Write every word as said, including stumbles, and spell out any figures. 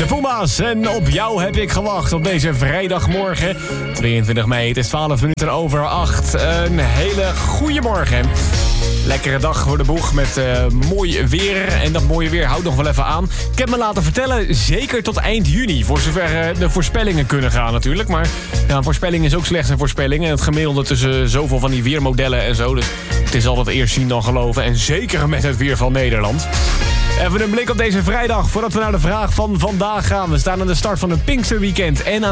Puma's. En op jou heb ik gewacht op deze vrijdagmorgen. tweeëntwintig mei, het is twaalf minuten over acht. Een hele goede morgen. Lekkere dag voor de boeg met uh, mooi weer. En dat mooie weer houdt nog wel even aan. Ik heb me laten vertellen, zeker tot eind juni. Voor zover uh, de voorspellingen kunnen gaan natuurlijk. Maar ja, een voorspelling is ook slechts een voorspelling. En het gemiddelde tussen zoveel van die weermodellen en zo. Dus het is altijd eerst zien dan geloven. En zeker met het weer van Nederland. Even een blik op deze vrijdag voordat we naar de vraag van vandaag gaan. We staan aan de start van het Pinksterweekend en aan